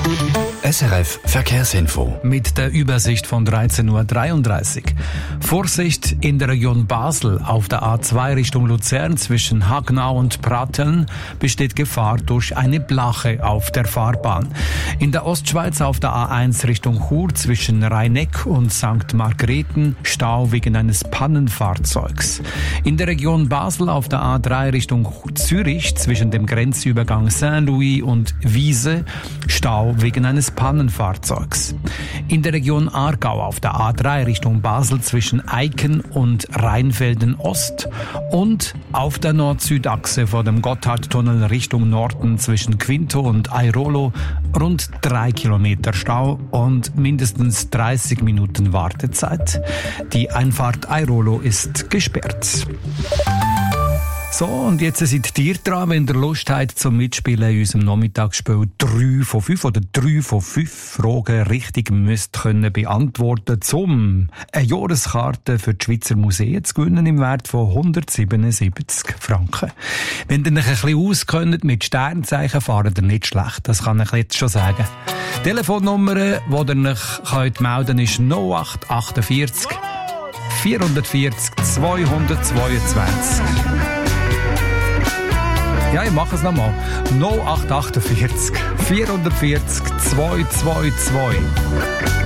SRF Verkehrsinfo. Mit der Übersicht von 13.33 Uhr. Vorsicht in der Region Basel auf der A2 Richtung Luzern zwischen Hagenau und Pratteln besteht Gefahr durch eine Blache auf der Fahrbahn. In der Ostschweiz auf der A1 Richtung Chur zwischen Rheineck und St. Margrethen Stau wegen eines Pannenfahrzeugs. In der Region Basel auf der A3 Richtung Zürich zwischen dem Grenzübergang Saint-Louis und Wiese Stau wegen eines Pannenfahrzeugs. In der Region Aargau auf der A3 Richtung Basel zwischen Eiken und Rheinfelden Ost und auf der Nord-Süd-Achse vor dem Gotthardtunnel Richtung Norden zwischen Quinto und Airolo rund 3 Kilometer Stau und mindestens 30 Minuten Wartezeit. Die Einfahrt Airolo ist gesperrt. So, und jetzt seid ihr dran, wenn ihr Lust habt zum Mitspielen in unserem Nachmittagsspiel 3 von 5 oder 3 von 5 Fragen richtig müsst können beantworten, um eine Jahreskarte für die Schweizer Museen zu gewinnen im Wert von 177 Franken. Wenn ihr euch ein bisschen auskennt mit Sternzeichen, fahrt ihr nicht schlecht, das kann ich jetzt schon sagen. Die Telefonnummer, die ihr euch melden könnt, ist 0848 440 222. Ja, ich mache es nochmal. 0848 440 222.